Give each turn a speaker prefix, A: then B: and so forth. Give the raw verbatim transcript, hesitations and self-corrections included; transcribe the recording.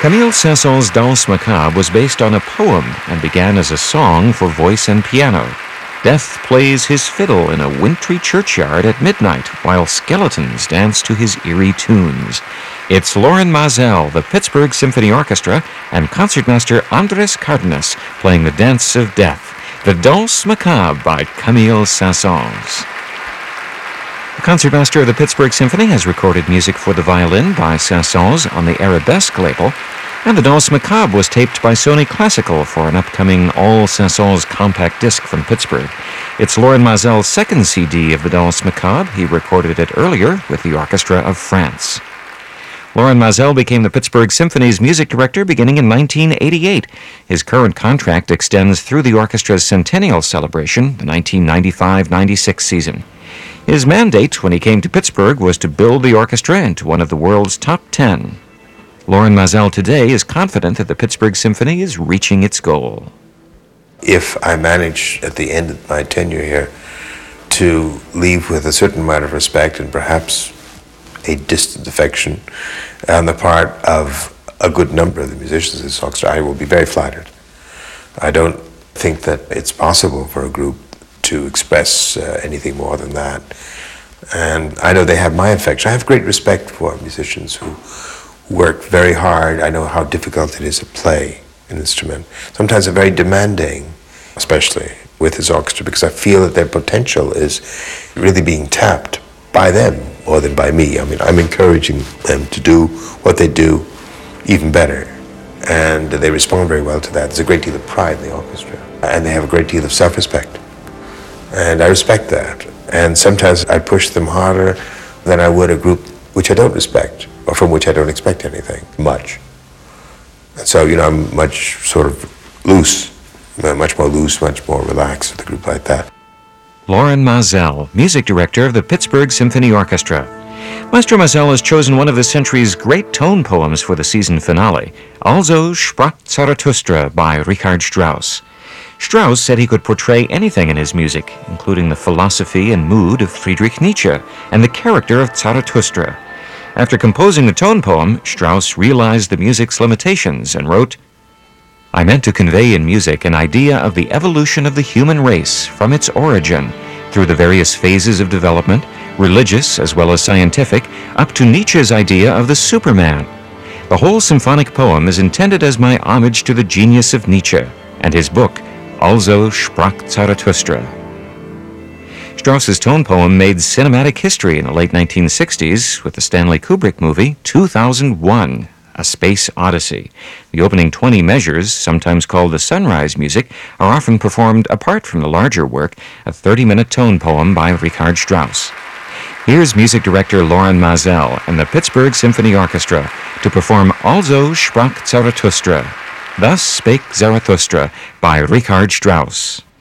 A: Camille Saint-Saëns' Danse Macabre was based on a poem and began as a song for voice and piano. Death plays his fiddle in a wintry churchyard at midnight while skeletons dance to his eerie tunes. It's Lorin Maazel, the Pittsburgh Symphony Orchestra, and concertmaster Andrés Cardenas playing the Dance of Death, the Danse Macabre by Camille Saint-Saëns. The concertmaster of the Pittsburgh Symphony has recorded music for the violin by Saint-Saëns on the Arabesque label, and the Danse Macabre was taped by Sony Classical for an upcoming all Saint-Saëns compact disc from Pittsburgh. It's Lorin Maazel's second C D of the Danse Macabre. He recorded it earlier with the Orchestra of France. Lorin Maazel became the Pittsburgh Symphony's music director beginning in nineteen eighty-eight. His current contract extends through the orchestra's centennial celebration, the nineteen ninety-five ninety-six season. His mandate when he came to Pittsburgh was to build the orchestra into one of the world's top ten. Lorin Maazel today is confident that the Pittsburgh Symphony is reaching its goal.
B: If I manage at the end of my tenure here to leave with a certain amount of respect and perhaps a distant affection on the part of a good number of the musicians in this orchestra, I will be very flattered. I don't think that it's possible for a group to express uh, anything more than that. And I know they have my affection. I have great respect for musicians who work very hard. I know how difficult it is to play an instrument. Sometimes they're very demanding, especially with this orchestra, because I feel that their potential is really being tapped by them more than by me. I mean, I'm encouraging them to do what they do even better. And they respond very well to that. There's a great deal of pride in the orchestra. And they have a great deal of self-respect. And I respect that. And sometimes I push them harder than I would a group which I don't respect, or from which I don't expect anything, much. And so, you know, I'm much sort of loose, much more loose, much more relaxed with a group like that.
A: Lorin Maazel, music director of the Pittsburgh Symphony Orchestra. Maestro Maazel has chosen one of the century's great tone poems for the season finale, Also sprach Zarathustra by Richard Strauss. Strauss said he could portray anything in his music, including the philosophy and mood of Friedrich Nietzsche and the character of Zarathustra. After composing the tone poem, Strauss realized the music's limitations and wrote, "I meant to convey in music an idea of the evolution of the human race from its origin, through the various phases of development, religious as well as scientific, up to Nietzsche's idea of the Superman. The whole symphonic poem is intended as my homage to the genius of Nietzsche and his book, Also sprach Zarathustra." Strauss's tone poem made cinematic history in the late nineteen sixties with the Stanley Kubrick movie two thousand one, A Space Odyssey. The opening twenty measures, sometimes called the sunrise music, are often performed apart from the larger work, a thirty-minute tone poem by Richard Strauss. Here's music director Lorin Maazel and the Pittsburgh Symphony Orchestra to perform Also sprach Zarathustra, Thus Spake Zarathustra by Richard Strauss.